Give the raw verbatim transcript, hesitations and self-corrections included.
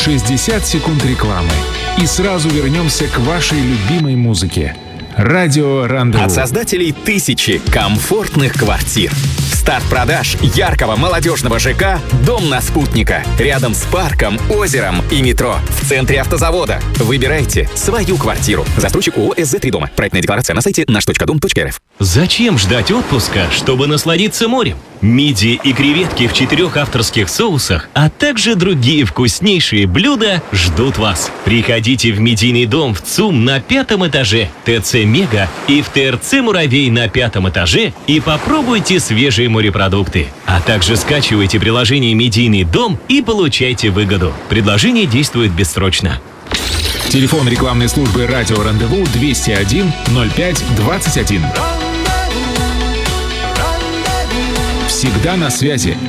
шестьдесят секунд рекламы. И сразу вернемся к вашей любимой музыке. Радио Рандеву. От создателей тысячи комфортных квартир. Старт продаж яркого молодежного ЖК «Дом на Спутника». Рядом с парком, озером и метро. В центре автозавода. Выбирайте свою квартиру. Застройщик ООО «эс зэ три дома». Проектная декларация на сайте наш точка дом точка эр эф. Зачем ждать отпуска, чтобы насладиться морем? Мидии и креветки в четырех авторских соусах, а также другие вкуснейшие блюда ждут вас. Приходите в Медийный дом в ЦУМ на пятом этаже, ТЦ «Мега» и в ТРЦ «Муравей» на пятом этаже и попробуйте свежие морепродукты. А также скачивайте приложение «Медийный дом» и получайте выгоду. Предложение действует бессрочно. Телефон рекламной службы «Радио Рандеву» двести один ноль пять двадцать один. Всегда на связи.